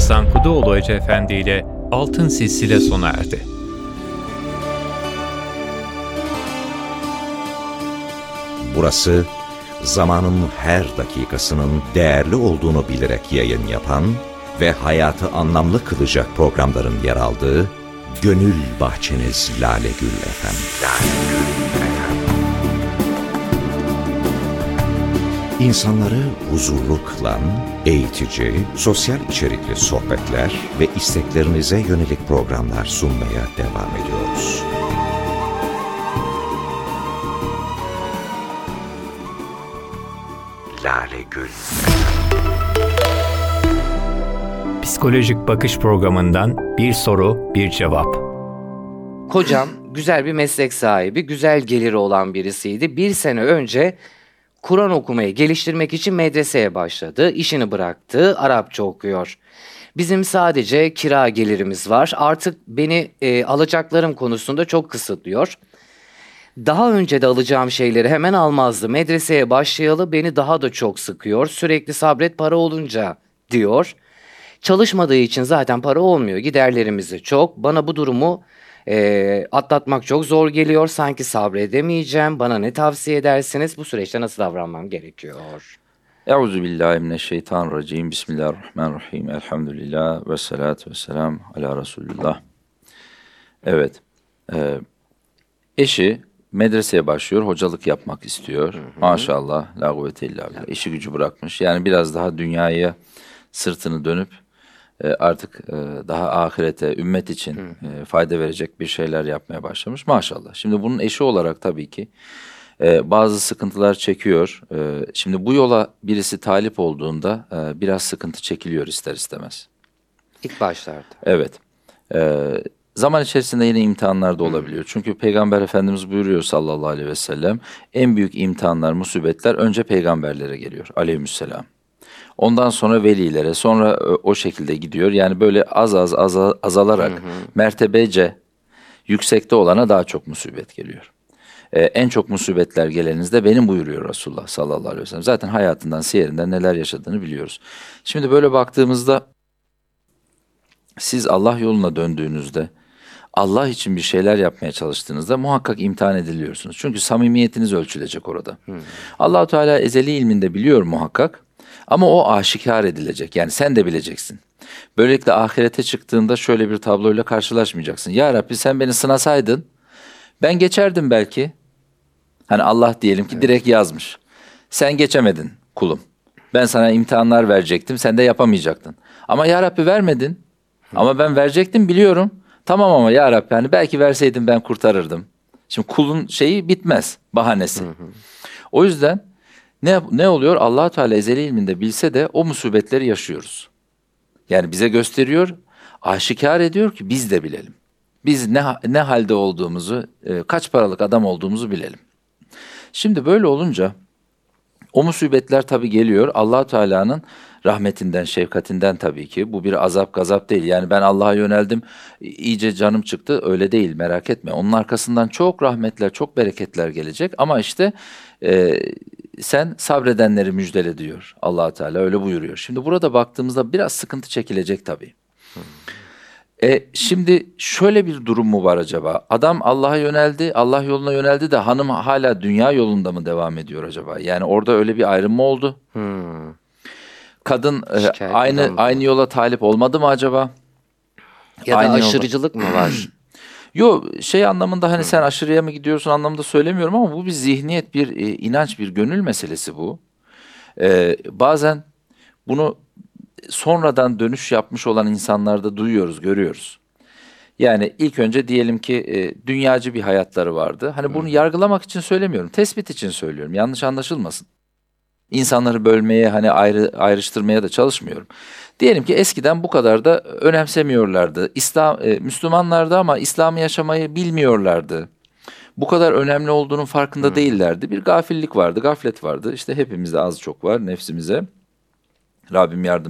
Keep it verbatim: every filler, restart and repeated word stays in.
Hasan Kuduoğlu Hoca Efendi ile Altın Silsile sona erdi. Burası, zamanın her dakikasının değerli olduğunu bilerek yayın yapan ve hayatı anlamlı kılacak programların yer aldığı Gönül Bahçeniz Lale Gül F M. Lale Gül F M. İnsanları huzurlu kılan, eğitici, sosyal içerikli sohbetler ve isteklerinize yönelik programlar sunmaya devam ediyoruz. Lale Gül. Psikolojik Bakış programından bir soru, bir cevap. Kocam güzel bir meslek sahibi, güzel geliri olan birisiydi. Bir sene önce Kur'an okumayı geliştirmek için medreseye başladı. İşini bıraktı, Arapça okuyor. Bizim sadece kira gelirimiz var. Artık beni e, alacaklarım konusunda çok kısıtlıyor. Daha önce de alacağım şeyleri hemen almazdı. Medreseye başlayalı beni daha da çok sıkıyor. Sürekli sabret para olunca diyor. Çalışmadığı için zaten para olmuyor. Giderlerimiz de çok. Bana bu durumu e, atlatmak çok zor geliyor. Sanki sabredemeyeceğim. Bana ne tavsiye edersiniz? Bu süreçte nasıl davranmam gerekiyor? Euzubillahimineşşeytanirracim. Bismillahirrahmanirrahim. Elhamdülillah ve salatu ve selam ala Resulullah. Evet. E, eşi medreseye başlıyor, hocalık yapmak istiyor. Hı hı. Maşallah, la kuvvete illa billah. İşi gücü bırakmış. Yani biraz daha dünyaya sırtını dönüp e, artık e, daha ahirete, ümmet için e, fayda verecek bir şeyler yapmaya başlamış. Maşallah. Şimdi bunun eşi olarak tabii ki e, bazı sıkıntılar çekiyor. E, şimdi bu yola birisi talip olduğunda e, biraz sıkıntı çekiliyor ister istemez. İlk başlarda. Evet. Evet. Zaman içerisinde yine imtihanlar da olabiliyor. Çünkü Peygamber Efendimiz buyuruyor sallallahu aleyhi ve sellem, en büyük imtihanlar, musibetler önce peygamberlere geliyor aleyhisselam. Ondan sonra velilere, sonra o şekilde gidiyor. Yani böyle az az, az azalarak hı hı. mertebece yüksekte olana daha çok musibet geliyor. Ee, en çok musibetler gelenizde benim buyuruyor Resulullah sallallahu aleyhi ve sellem. Zaten hayatından, siyerinden neler yaşadığını biliyoruz. Şimdi böyle baktığımızda siz Allah yoluna döndüğünüzde, Allah için bir şeyler yapmaya çalıştığınızda muhakkak imtihan ediliyorsunuz. Çünkü samimiyetiniz ölçülecek orada. Hmm. Allah-u Teala ezeli ilminde biliyor muhakkak ama o aşikar edilecek. Yani sen de bileceksin. Böylelikle ahirete çıktığında şöyle bir tabloyla karşılaşmayacaksın. Ya Rabbi sen beni sınasaydın ben geçerdim belki. Hani Allah diyelim ki evet. direkt yazmış. Sen geçemedin kulum. Ben sana imtihanlar verecektim, sen de yapamayacaktın. Ama Ya Rabbi vermedin. Hmm. Ama ben verecektim biliyorum. Tamam ama Ya Rabbi hani belki verseydin ben kurtarırdım. Şimdi kulun şeyi bitmez, bahanesi. Hı hı. O yüzden ne ne oluyor? Allah Teala ezeli ilminde bilse de o musibetleri yaşıyoruz. Yani bize gösteriyor, aşikar ediyor ki biz de bilelim. Biz ne ne halde olduğumuzu, kaç paralık adam olduğumuzu bilelim. Şimdi böyle olunca o musibetler tabii geliyor. Allah Teala'nın rahmetinden, şefkatinden tabii ki. Bu bir azap gazap değil. Yani ben Allah'a yöneldim, iyice canım çıktı. Öyle değil, merak etme. Onun arkasından çok rahmetler, çok bereketler gelecek. Ama işte e, sen sabredenleri müjdele diyor Allah Teala. Öyle buyuruyor. Şimdi burada baktığımızda biraz sıkıntı çekilecek tabii. Hmm. E, şimdi şöyle bir durum mu var acaba? Adam Allah'a yöneldi, Allah yoluna yöneldi de hanım hala dünya yolunda mı devam ediyor acaba? Yani orada öyle bir ayrım mı oldu? Hmm. Kadın e, aynı mı? aynı yola talip olmadı mı acaba? Ya aynı da aşırıcılık yolda mı var? Yok şey anlamında hani hmm. sen aşırıya mı gidiyorsun anlamında söylemiyorum ama bu bir zihniyet, bir e, inanç, bir gönül meselesi bu. E, bazen bunu sonradan dönüş yapmış olan insanlarda duyuyoruz, görüyoruz. Yani ilk önce diyelim ki e, dünyacı bir hayatları vardı. Hani bunu hmm. yargılamak için söylemiyorum, tespit için söylüyorum. Yanlış anlaşılmasın. İnsanları bölmeye, hani ayrı ayrıştırmaya da çalışmıyorum. Diyelim ki eskiden bu kadar da önemsemiyorlardı. İslam e, Müslümanlardı ama İslam'ı yaşamayı bilmiyorlardı. Bu kadar önemli olduğunun farkında hmm. değillerdi. Bir gafillik vardı, gaflet vardı. İşte hepimizde az çok var nefsimize. Rabbim yardım